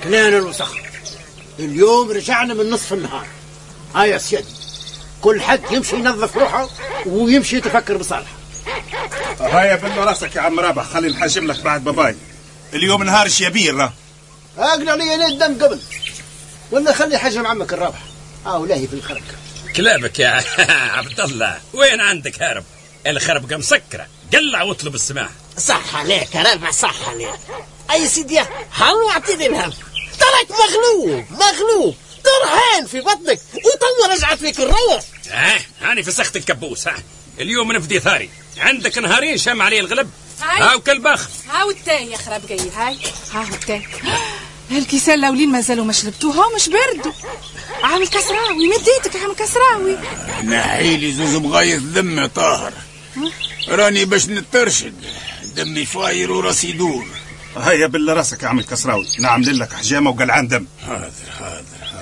كلنا الوسخ. اليوم رجعنا من نصف النهار. يا سيدي كل حد يمشي ينظف روحه ويمشي يتفكر بصالحه. هيا بن راسك يا عم رابح، خلي نحجم لك بعد باباي. اليوم نهار شيبير. اقلع لي انا الدم قبل ولا خلي حجم عمك الرابح. ولاهي في الخرب. كلامك يا عبد الله، وين عندك هارب؟ الخربقة مسكرة، قلع واطلب السماح. صح عليك يا رابح، صح عليك. اي سيدي حاول اعطيني الهم. تراك مغلوب طرحان في بطنك وتو رجعت فيك الروح. هاني فسخت الكبوس. اليوم نفدي ثاري. عندك نهارين شام عليه الغلب. هاو كالباخر. هاو التاي يا خربقي. هاو التاي. الكيسان الاولين ما زالوا ما شربتوها ومش بردوا. عامل كسراوي، مديتك عامل كسراوي. نحيلي زوز مغيث دم يا طاهر. راني باش نترشد، دمي فاير وراسي يدور. هيا بالله راسك يا عم الكسراوي، نعمل لك حجامه وقلعان دم. حاضر.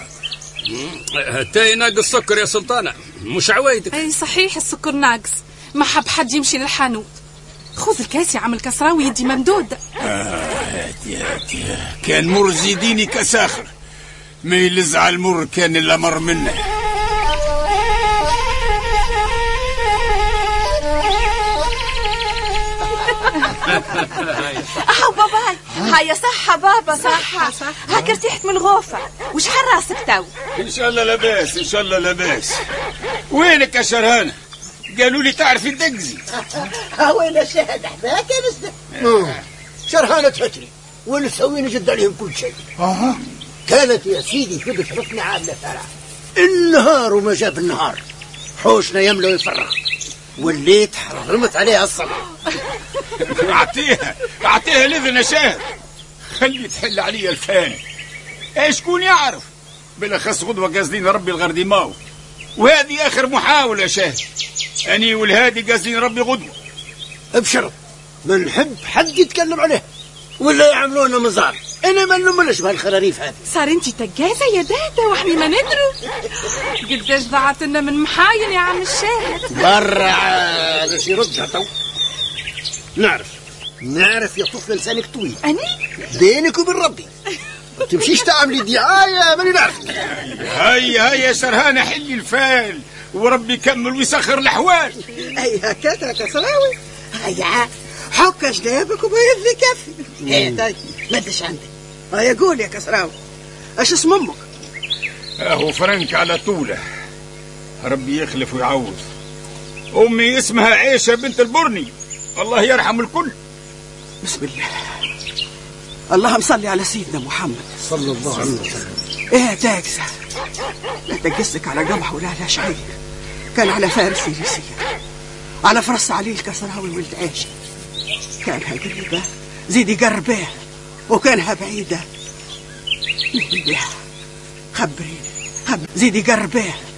تاي ناقص سكر يا سلطانة، مش عوايدك. اي صحيح السكر ناقص، ما حب حد يمشي للحانوت. خذ الكاس يا عم الكسراوي، يدي ممدود. هاتي كان مر زيديني كساخر، ما يلز على المر كان الامر منه. باباي هيا صحة بابا صحة. هاك ارتحت من الغوفة. وش حال راسك تو؟ ان شاء الله لاباس. وينك يا شرهانة؟ قالوا لي تعرفي تدقزي. وين شاهد حباك يا نسدة. شرهانة تفتري ونسوي نجد عليهم كل شيء. كانت يا سيدي في بشرتنا عاملة فرع النهار وما جاب النهار، حوشنا يملى ويفرغ، والليت حرمت عليها الصبح. اعطيها لذن يا شاهد، خلي تحل عليا الفان. شكون يعرف؟ بالاخص غدوه قاصدين ربي الغردي ماو، وهذه اخر محاوله يا شاهد. اني والهادي قاصدين ربي غدوه. بشرط ما نحب حد يتكلم عليه ولا يعملونا مزار. انا ما نملش بهالخراريف هذه. صار انتي تقافة يا دادا واحنا ما ندرو. قداش ضاعت لنا من محاين يا عم الشاهد. برا باش يردها تو. نعرف يا طفل لسانك طويل. أنا؟ بينك وبين ربي. ما تمشيش تعملي دعاية ماني نعرف. هيا يا شرهانة حلي الفال وربي يكمل ويسخر الأحوال. هكذا يا كسراوي. هيا حك جنابك وبيض لي كفي. طيب ما ادش عندك. هيا قول يا كسراوي، اش اسم امك؟ هو فرنك على طوله، ربي يخلف ويعوض. امي اسمها عيشة بنت البرني، الله يرحم الكل. بسم الله، اللهم صل على سيدنا محمد صلى الله عليه وسلم. ايه تاكسة، لا تقصك على قمح ولا على شعير، كان على فارس فيريسية، على فرس علي الكسراوي ولد عيشة، كانها قريبة زيدي قرباه، وكانها بعيدة بالله. خبريني زيدي قرباه